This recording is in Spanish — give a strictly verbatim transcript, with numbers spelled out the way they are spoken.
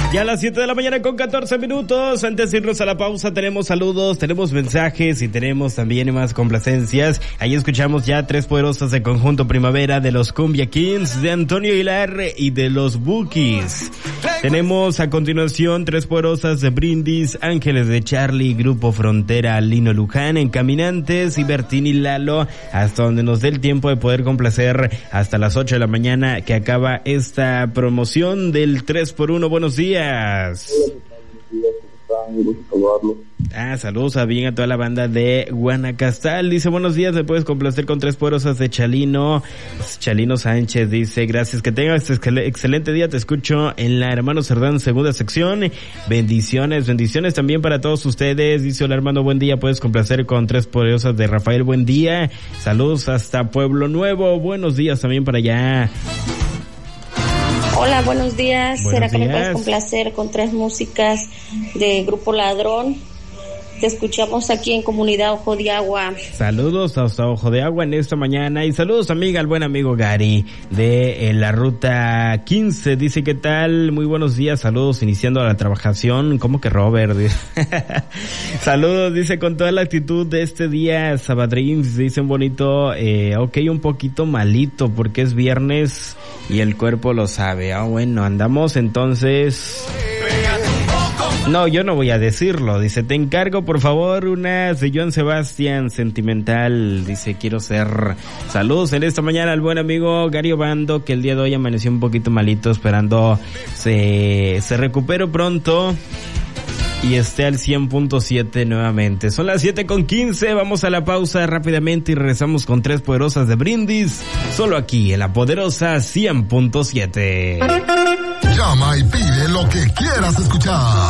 Ya a las siete de la mañana con catorce minutos. Antes de irnos a la pausa, tenemos saludos, tenemos mensajes y tenemos también más complacencias. Ahí escuchamos ya tres poderosas de Conjunto Primavera, de los Cumbia Kings, de Antonio Aguilar y de los Bookies. Tenemos a continuación tres poderosas de Brindis, Ángeles de Charlie, Grupo Frontera, Lino Luján, Encaminantes y Bertín y Lalo, hasta donde nos dé el tiempo de poder complacer hasta las ocho de la mañana que acaba esta promoción del tres por uno. Buenos días. Ah, saludos a bien a toda la banda de Guanacastal. Dice, buenos días, me puedes complacer con tres poderosas de Chalino. Chalino Sánchez dice, gracias, que tengas este excelente día, te escucho en la Hermano Cerdán segunda sección. Bendiciones, bendiciones también para todos ustedes. Dice, hola hermano, buen día, puedes complacer con tres poderosas de Rafael, buen día. Saludos hasta Pueblo Nuevo, buenos días también para allá. Hola, buenos días. Buenos ¿Será que días. me puedes complacer con tres músicas de Grupo Ladrón? Te escuchamos aquí en Comunidad Ojo de Agua. Saludos hasta Ojo de Agua en esta mañana y saludos amiga al buen amigo Gary de eh, la ruta quince. Dice, ¿qué tal? Muy buenos días, saludos iniciando la trabajación. ¿Cómo que Robert? Saludos, dice, con toda la actitud de este día, Sabadreams. Dice un bonito, eh, ok, un poquito malito porque es viernes y el cuerpo lo sabe. Ah, bueno, andamos entonces... No, yo no voy a decirlo. Dice, te encargo por favor unas de Joan Sebastián, Sentimental. Dice, quiero ser... Saludos en esta mañana al buen amigo Gary Obando, que el día de hoy amaneció un poquito malito, esperando se, se recupere pronto y esté al cien punto siete nuevamente. Son las siete con quince, vamos a la pausa rápidamente y regresamos con tres poderosas de Brindis, solo aquí en la poderosa cien punto siete. Llama y pide lo que quieras escuchar.